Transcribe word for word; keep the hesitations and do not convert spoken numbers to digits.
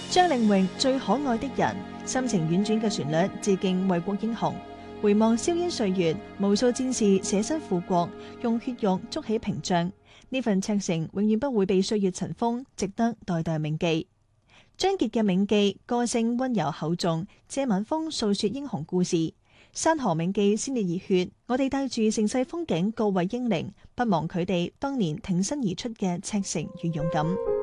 張令榮最可愛的人，深情婉轉嘅旋律致敬衛國英雄。回望硝煙歲月，無數戰士捨身護國，用血肉築起屏障。呢份赤誠永遠不會被歲月塵封，值得代代銘記。張傑嘅銘記歌聲溫柔厚重，借晚風訴說英雄故事。山河銘記先烈熱血，我哋帶住盛世風景告慰英靈，不忘佢哋當年挺身而出嘅赤誠與勇敢。